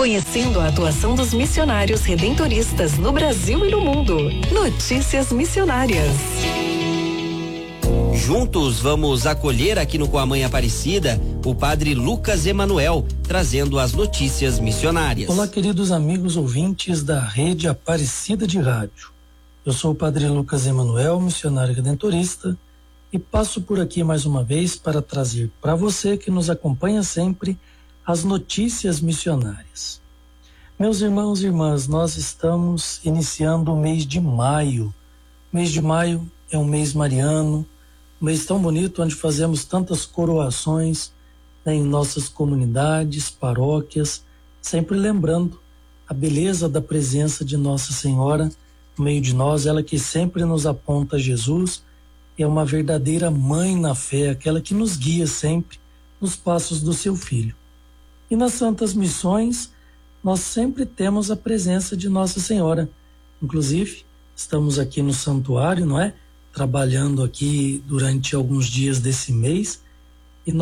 conhecendo a atuação dos missionários redentoristas no Brasil e no mundo. Notícias Missionárias. Juntos vamos acolher aqui no Com a Mãe Aparecida o padre Lucas Emanuel, trazendo as notícias missionárias. Olá, queridos amigos ouvintes da Rede Aparecida de Rádio. Eu sou o padre Lucas Emanuel, missionário redentorista, e passo por aqui mais uma vez para trazer para você que nos acompanha sempre as notícias missionárias. Meus irmãos e irmãs, nós estamos iniciando o mês de maio. O mês de maio é um mês mariano, um mês tão bonito onde fazemos tantas coroações, né, em nossas comunidades, paróquias, sempre lembrando a beleza da presença de Nossa Senhora no meio de nós, ela que sempre nos aponta a Jesus, é uma verdadeira mãe na fé, aquela que nos guia sempre nos passos do seu Filho. E nas Santas Missões, nós sempre temos a presença de Nossa Senhora. Inclusive, estamos aqui no santuário, não é? Trabalhando aqui durante alguns dias desse mês, e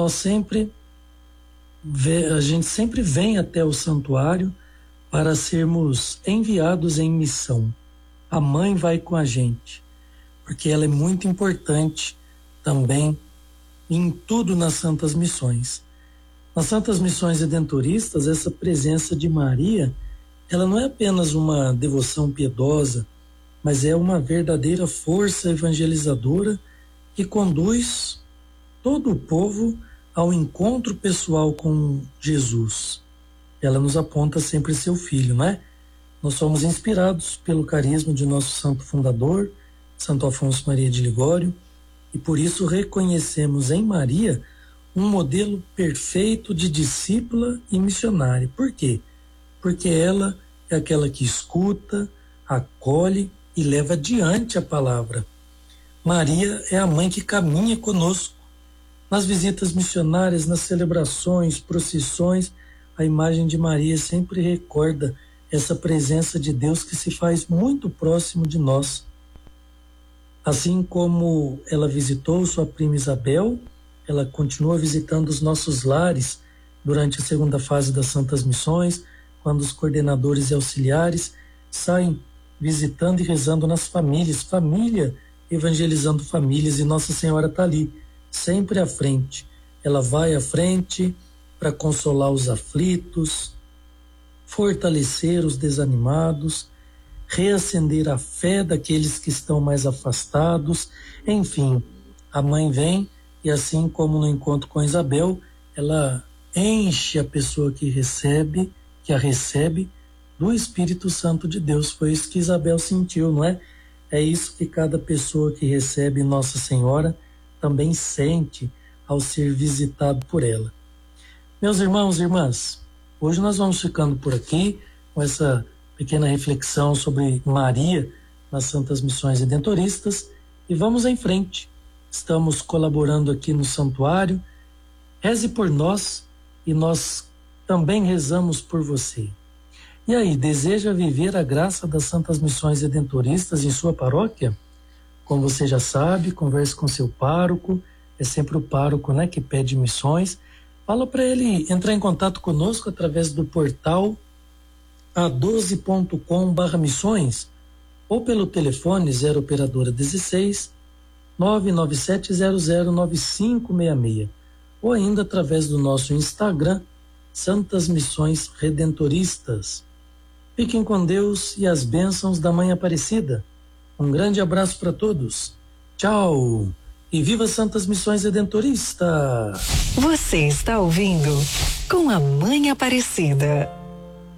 a gente sempre vem até o santuário para sermos enviados em missão. A mãe vai com a gente, porque ela é muito importante também em tudo nas Santas Missões. Nas Santas Missões Redentoristas, essa presença de Maria, ela não é apenas uma devoção piedosa, mas é uma verdadeira força evangelizadora que conduz todo o povo ao encontro pessoal com Jesus. Ela nos aponta sempre seu Filho, não é? Nós somos inspirados pelo carisma de nosso santo fundador, Santo Afonso Maria de Ligório, e por isso reconhecemos em Maria um modelo perfeito de discípula e missionária. Por quê? Porque ela é aquela que escuta, acolhe e leva adiante a palavra. Maria é a mãe que caminha conosco. Nas visitas missionárias, nas celebrações, procissões, a imagem de Maria sempre recorda essa presença de Deus que se faz muito próximo de nós. Assim como ela visitou sua prima Isabel, ela continua visitando os nossos lares durante a segunda fase das Santas Missões, quando os coordenadores e auxiliares saem visitando e rezando nas famílias, família evangelizando famílias, e Nossa Senhora está ali, sempre à frente. Ela vai à frente para consolar os aflitos, fortalecer os desanimados, reacender a fé daqueles que estão mais afastados. Enfim, a mãe vem e, assim como no encontro com Isabel, ela enche a pessoa que a recebe, do Espírito Santo de Deus. Foi isso que Isabel sentiu, não é? É isso que cada pessoa que recebe Nossa Senhora também sente ao ser visitado por ela. Meus irmãos e irmãs, hoje nós vamos ficando por aqui com essa pequena reflexão sobre Maria nas Santas Missões Redentoristas, e vamos em frente. Estamos colaborando aqui no santuário. Reze por nós e nós também rezamos por você. E aí, deseja viver a graça das Santas Missões Redentoristas em sua paróquia? Como você já sabe, converse com seu pároco. É sempre o pároco, né, que pede missões. Fala para ele entrar em contato conosco através do portal a12.com/missões ou pelo telefone 0 operadora 16 997009566, ou ainda através do nosso Instagram, Santas Missões Redentoristas. Fiquem com Deus e as bênçãos da Mãe Aparecida. Um grande abraço para todos. Tchau! E viva Santas Missões Redentoristas! Você está ouvindo Com a Mãe Aparecida.